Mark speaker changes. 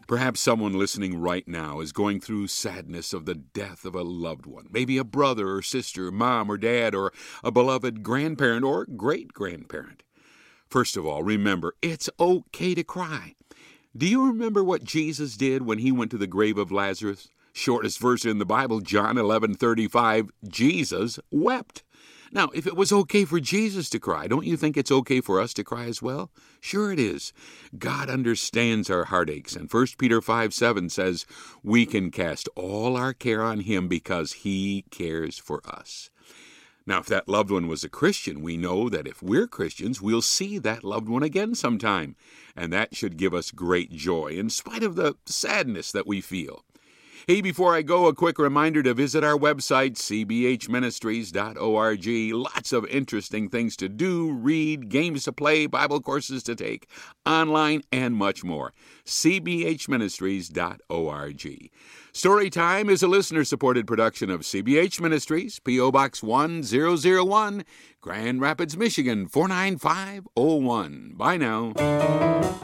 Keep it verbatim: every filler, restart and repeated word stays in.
Speaker 1: Perhaps someone listening right now is going through sadness of the death of a loved one, maybe a brother or sister, mom or dad, or a beloved grandparent or great-grandparent. First of all, remember, it's okay to cry. Do you remember what Jesus did when he went to the grave of Lazarus? Shortest verse in the Bible, John eleven thirty-five, Jesus wept. Now, if it was okay for Jesus to cry, don't you think it's okay for us to cry as well? Sure it is. God understands our heartaches, and First Peter five seven says, we can cast all our care on him because he cares for us. Now, if that loved one was a Christian, we know that if we're Christians, we'll see that loved one again sometime, and that should give us great joy in spite of the sadness that we feel. Hey, before I go, a quick reminder to visit our website, c b h ministries dot org. Lots of interesting things to do, read, games to play, Bible courses to take, online, and much more. c b h ministries dot org. Storytime is a listener-supported production of C B H Ministries, P O. Box one thousand one, Grand Rapids, Michigan, four nine five oh one. Bye now.